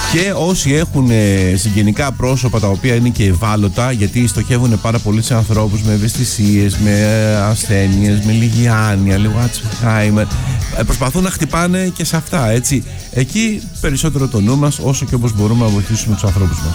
Και όσοι έχουν συγγενικά πρόσωπα τα οποία είναι και ευάλωτα, γιατί στοχεύουν πάρα πολύ σε ανθρώπους με ευαισθησίες, με ασθένειες, με λίγη άνοια, λίγο Alzheimer, προσπαθούν να χτυπάνε και σε αυτά, έτσι. Εκεί περισσότερο το νου μας, όσο και όπως μπορούμε να βοηθήσουμε τους ανθρώπους μας.